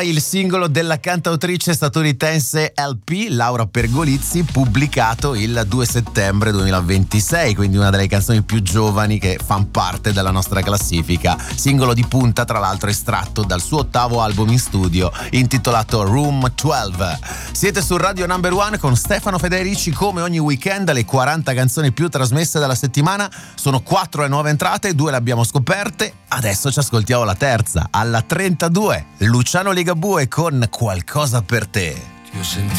il singolo della cantautrice statunitense LP, Laura Pergolizzi, pubblicato il 2 settembre 2026, quindi una delle canzoni più giovani che fanno parte della nostra classifica. Singolo di punta, tra l'altro estratto dal suo ottavo album in studio intitolato Room 12. Siete su Radio Number One con Stefano Federici. Come ogni weekend le 40 canzoni più trasmesse dalla settimana sono 4 le nuove entrate, 2 le abbiamo scoperte. Adesso ci ascoltiamo la terza, alla 32, Luciano Ligabue con Qualcosa per te. Ti ho sentito